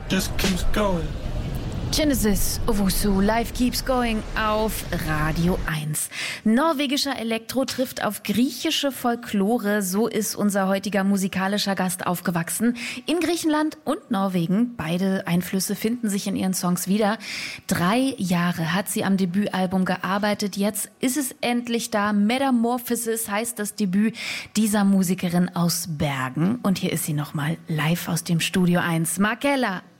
just keeps going. Genesis Owusu, Life Keeps Going auf Radio 1. Norwegischer Elektro trifft auf griechische Folklore. So ist unser heutiger musikalischer Gast aufgewachsen. In Griechenland und Norwegen. Beide Einflüsse finden sich in ihren Songs wieder. 3 Jahre hat sie am Debütalbum gearbeitet. Jetzt ist es endlich da. Metamorphosis heißt das Debüt dieser Musikerin aus Bergen. Und hier ist sie nochmal live aus dem Studio 1. Markella.